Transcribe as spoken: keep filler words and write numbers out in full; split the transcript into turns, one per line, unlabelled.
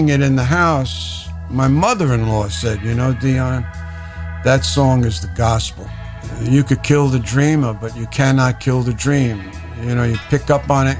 it in the house, my mother-in-law said, you know, Dion, that song is the gospel. You could kill the dreamer, but you cannot kill the dream. You know, you pick up on it